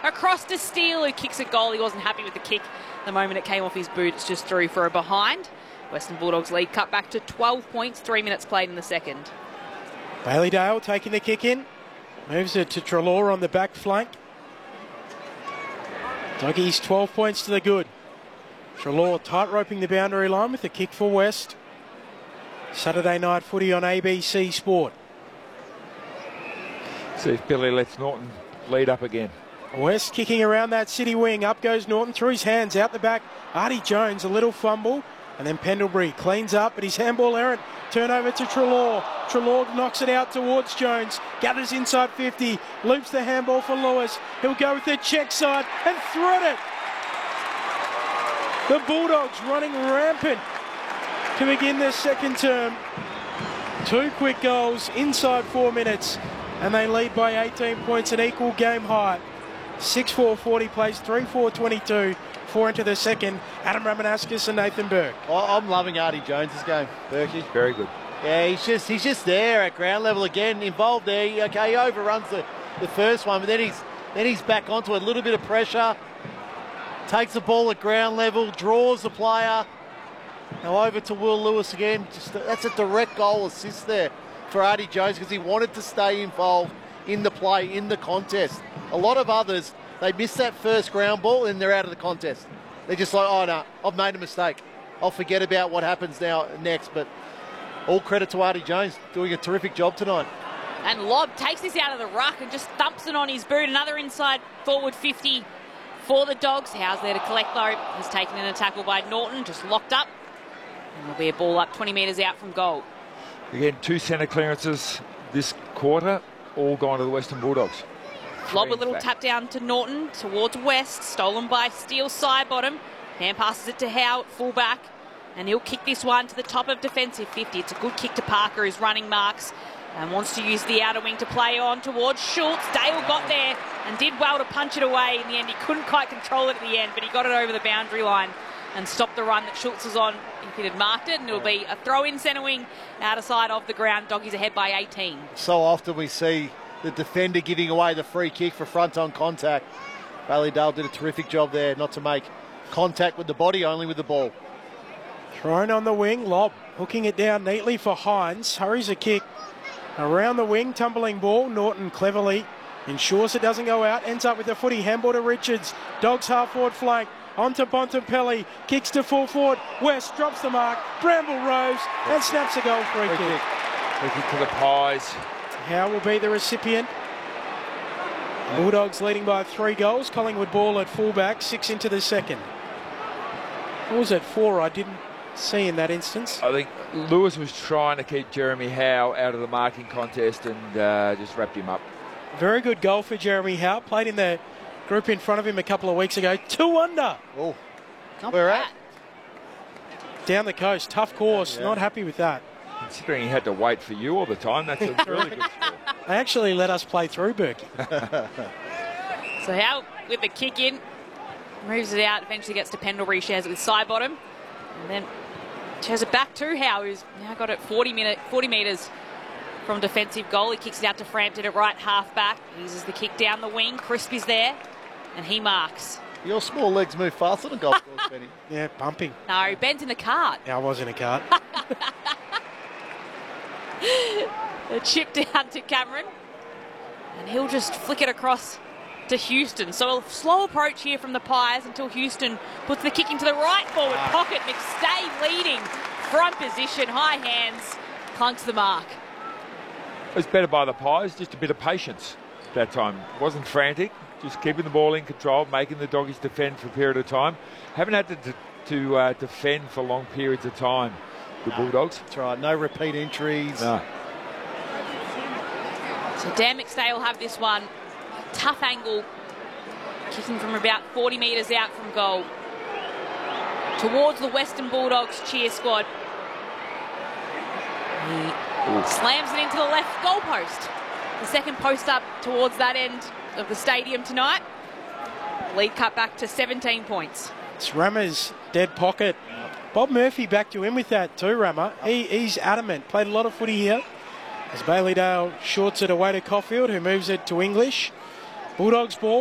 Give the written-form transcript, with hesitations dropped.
across to Steele, who kicks a goal. He wasn't happy with the kick the moment it came off his boot. It's just through for a behind. Western Bulldogs lead cut back to 12 points, 3 minutes played in the second. Bailey Dale taking the kick in. Moves it to Treloar on the back flank. Doggies 12 points to the good. Treloar tight roping the boundary line with the kick for West. Saturday night footy on ABC Sport. See if Billy lets Norton lead up again. West kicking around that city wing. Up goes Norton through his hands out the back. Artie Jones, a little fumble. And then Pendlebury cleans up, but his handball errant. Turnover to Treloar. Treloar knocks it out towards Jones. Gathers inside 50. Loops the handball for Lewis. He'll go with the check side and thread it. The Bulldogs running rampant to begin their second term. 2 quick goals inside 4 minutes. And they lead by 18 points, an equal game high. 6-4-40 plays, 3-4-22. 4 into the second. Adam Ramanauskas and Nathan Burke. I'm loving Artie Jones' game, Berkey. Very good. Yeah, he's just there at ground level again, involved there. He overruns the first one, but then he's back onto it. A little bit of pressure. Takes the ball at ground level, draws the player. Now over to Will Lewis again. That's a direct goal assist there for Artie Jones because he wanted to stay involved in the play, in the contest. A lot of others, they miss that first ground ball and they're out of the contest. They're just like, oh no, I've made a mistake. I'll forget about what happens next. But all credit to Artie Jones doing a terrific job tonight. And Lobb takes this out of the ruck and just thumps it on his boot. Another inside forward 50 for the Dogs. Howe's there to collect though. He's taken in a tackle by Norton, just locked up. And there'll be a ball up 20 metres out from goal. Again, 2 centre clearances this quarter, all gone to the Western Bulldogs. Lob a little tap down to Norton towards West, stolen by Steele side bottom. Hand passes it to Howe at fullback, and he'll kick this one to the top of defensive 50. It's a good kick to Parker, who's running marks and wants to use the outer wing to play on towards Schultz. Dale got there and did well to punch it away in the end. He couldn't quite control it at the end, but he got it over the boundary line and stopped the run that Schultz was on if he had marked it, and it'll be a throw-in centre wing outer side of the ground. Doggies ahead by 18. So often we see the defender giving away the free kick for front-on contact. Bailey Dale did a terrific job there not to make contact with the body, only with the ball. Thrown on the wing, Lobb hooking it down neatly for Hines. Hurries a kick around the wing, tumbling ball. Norton cleverly ensures it doesn't go out. Ends up with the footy, handball to Richards. Dogs half-forward flank. Onto Bontempelli, kicks to full forward. West drops the mark. Bramble rose and snaps a goal free kick. Free kick to the Pies. Howe will be the recipient. Bulldogs leading by 3 goals. Collingwood ball at fullback, 6 into the second. What was it, 4? I didn't see in that instance. I think Lewis was trying to keep Jeremy Howe out of the marking contest and just wrapped him up. Very good goal for Jeremy Howe. Played in the group in front of him a couple of weeks ago. 2 under. Oh, Where at? Down the coast. Tough course. Yeah. Not happy with that. Considering he had to wait for you all the time, that's a really good score. They actually let us play through, Berkey. So Howe with the kick in, moves it out, eventually gets to Pendlebury, shares it with Sidebottom, and then shares it back to Howe, who's now got it 40 metres from defensive goal. He kicks it out to Frampton at right half back. Uses the kick down the wing. Crisp is there, and he marks. Your small legs move faster than golf course, Benny. Yeah, bumping. No, Ben's in the cart. Yeah, I was in a cart. A chip down to Cameron, and he'll just flick it across to Houston. So a slow approach here from the Pies until Houston puts the kick into the right forward pocket. McStay leading, front position, high hands, clunks the mark. It was better by the Pies, just a bit of patience that time. It wasn't frantic, just keeping the ball in control, making the Doggies defend for a period of time. Haven't had to defend for long periods of time, the Bulldogs. That's right, no repeat entries. No. So Dan McStay will have this one. Tough angle, kicking from about 40 metres out from goal towards the Western Bulldogs cheer squad. He slams it into the left goal post. The second post up towards that end of the stadium tonight. Lead cut back to 17 points. It's Rammer's dead pocket. Bob Murphy back to him with that too, Rammer. He's adamant. Played a lot of footy here. As Bailey Dale shorts it away to Caulfield, who moves it to English. Bulldogs ball.